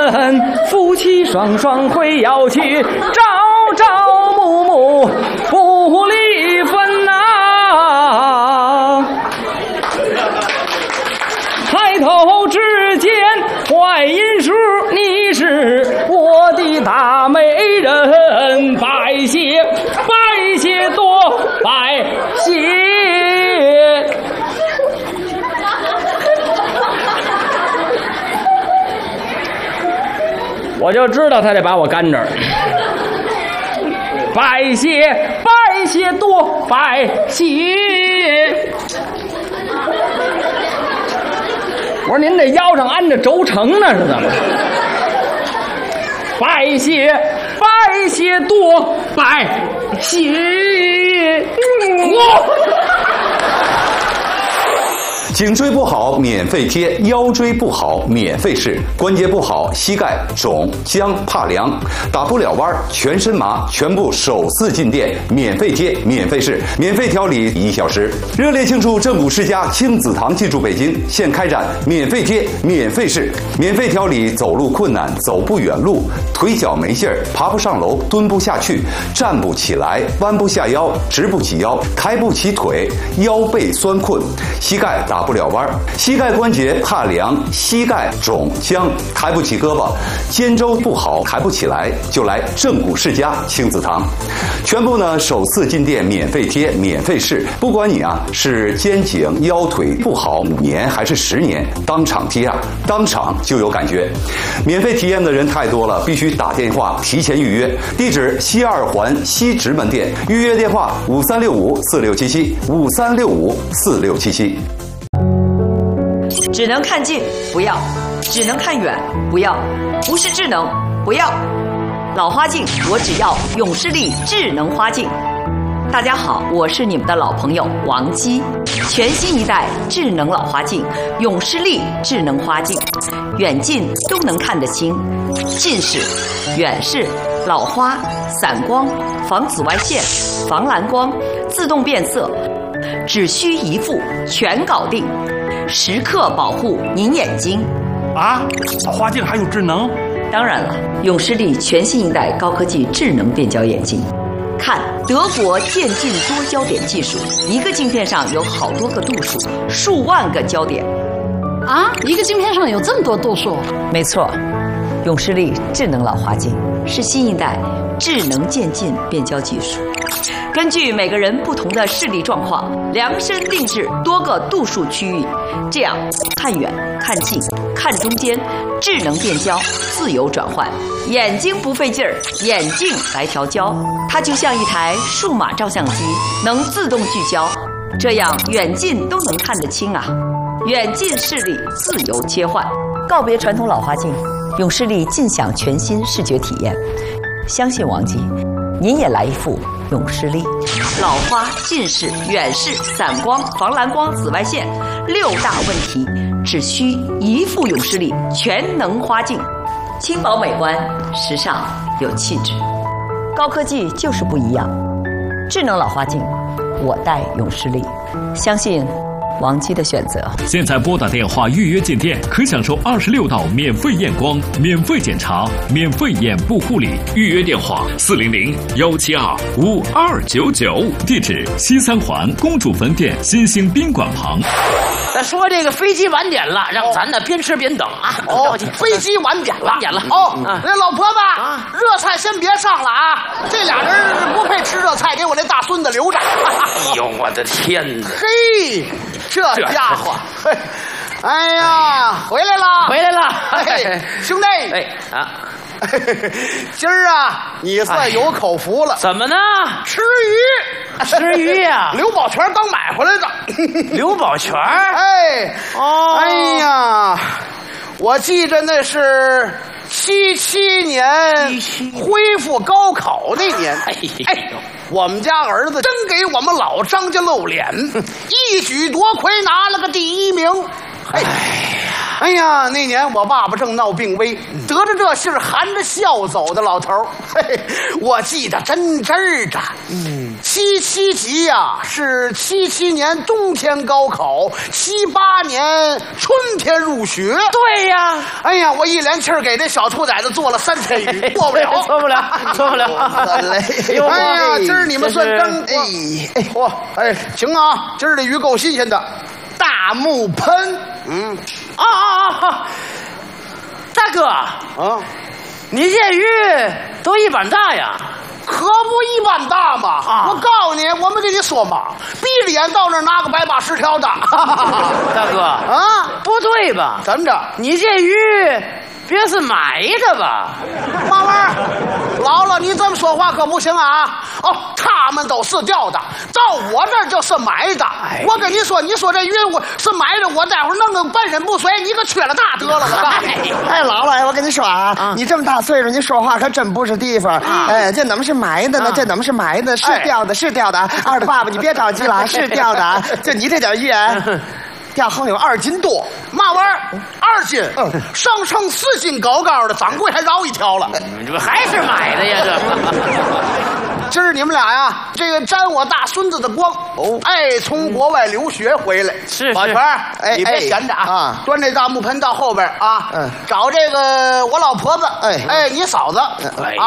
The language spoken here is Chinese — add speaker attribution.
Speaker 1: 人，夫妻双双会要去，朝朝暮暮不离分呐。抬头只见坏银树，你是我的大美人，拜谢拜谢多拜谢。我就知道他得把我干这儿。拜谢拜谢多拜谢。我说您这腰上安着轴承呢是怎么？拜谢拜谢多拜谢。
Speaker 2: 颈椎不好免费贴，腰椎不好免费试，关节不好膝盖肿僵怕凉打不了弯全身麻，全部首次进店免费贴免费试免费调理1小时。热烈庆祝正骨世家亲子堂进驻北京，现开展免费贴免费试免费调理走路困难走不远路腿脚没劲儿爬不上楼蹲不下去站不起来弯不下腰直不起腰抬不起腿腰背酸困膝盖打不了弯膝盖关节怕凉膝盖肿僵抬不起胳膊肩周不好抬不起来就来正骨世家亲子堂，全部呢首次进店免费贴免费试，不管你是肩颈腰腿不好5年还是10年，当场贴当场就有感觉。免费体验的人太多了，必须打电话提前预约。地址西2环西直门店，预约电话5365467753654677。
Speaker 3: 只能看近不要，只能看远不要，不是智能不要。老花镜我只要永视力智能花镜。大家好，我是你们的老朋友王姬。全新一代智能老花镜永视力智能花镜，远近都能看得清，近视、远视、老花、散光、防紫外线、防蓝光、自动变色，只需一副全搞定，时刻保护您眼睛。
Speaker 4: 啊，老花镜还有智能？
Speaker 3: 当然了，永视力全新一代高科技智能变焦眼镜。看德国渐进多焦点技术，一个镜片上有好多个度数，数万个焦点。
Speaker 5: 啊，一个镜片上有这么多度数？
Speaker 3: 没错，永视力智能老花镜是新一代智能渐进变焦技术，根据每个人不同的视力状况，量身定制多个度数区域，这样看远、看近、看中间，智能变焦，自由转换，眼睛不费劲儿，眼镜来调焦，它就像一台数码照相机，能自动聚焦，这样远近都能看得清啊！远近视力自由切换，告别传统老花镜，永视力尽享全新视觉体验。相信王姬，您也来一副永视力。老花、近视、远视、散光、防蓝光、紫外线6大问题，只需一副永视力全能花镜，轻薄美观，时尚有气质。高科技就是不一样，智能老花镜，我戴永视力，相信王姬的选择。
Speaker 6: 现在拨打电话预约进店，可享受26道免费验光、免费检查、免费眼部护理。预约电话400-172-5299，地址西3环公主坟店新兴宾馆旁。
Speaker 7: 咱说这个飞机晚点了，让咱呢边吃边等啊！
Speaker 8: 哦，飞机晚点了，
Speaker 7: 晚点了
Speaker 8: 哦。那老婆子，热菜先别上了啊！这俩人不配吃热菜，给我那大孙子留着。
Speaker 7: 哎呦，我的天哪！
Speaker 8: 嘿，这家伙，哎呀，回来了，
Speaker 7: 回来了，
Speaker 8: 嘿，兄弟，
Speaker 7: 哎啊。
Speaker 8: 今儿啊，你算有口福了。
Speaker 7: 怎么呢？
Speaker 8: 吃鱼，
Speaker 7: 吃鱼呀！
Speaker 8: 刘宝全刚买回来的。
Speaker 7: 刘宝全？
Speaker 8: 哎，哦，哎呀，我记着那是77年恢复高考那年。哎，我们家儿子真给我们老张家露脸，一举夺魁拿了个第1名。哎呀！ 哎呀，那年我爸爸正闹病危，得着这信儿，含着笑走的老头儿，嘿，我记得真真的。77级呀，是77年冬天高考，78年春天入学。
Speaker 7: 对呀，
Speaker 8: 哎呀，我一连气儿给这小兔崽子做了3天雨，过不了，
Speaker 7: 错不了，错不了。
Speaker 8: 哎呀，今儿你们算真嚯！哎，行啊，今儿这鱼够新鲜的，大木盆。
Speaker 7: 大哥啊，你这鱼都一般大呀？
Speaker 8: 可不一般大嘛！我告诉你，我没跟你说嘛，闭着眼到那儿拿个100把10条的。
Speaker 7: 大哥啊，不对吧？
Speaker 8: 怎么着？
Speaker 7: 你这鱼别是买的吧？
Speaker 8: 妈妈，姥姥，你这么说话可不行啊！哦，他们都是钓的，到我这儿就是买的。我跟你说，你说这鱼我是买的，我待会儿弄个半身不遂，你可缺了大德了。
Speaker 9: 哎，姥姥，我跟你说啊，你这么大岁数，你说话可真不是地方。哎，这怎么是埋的呢？这怎么是埋的？是钓的，是钓的。二的爸爸，你别着急了，是钓的。就你这点鱼啊，钓横有2斤多。
Speaker 8: 嘛玩意儿？2斤？上称4斤高高的，掌柜还饶1条了。
Speaker 7: 你这不还是买的呀？这。
Speaker 8: 今儿你们俩呀，这个沾我大孙子的光哎，从国外留学回来，
Speaker 7: 是
Speaker 8: 宝全，你别闲着啊，端这大木盆到后边啊，找这个我老婆子，你嫂子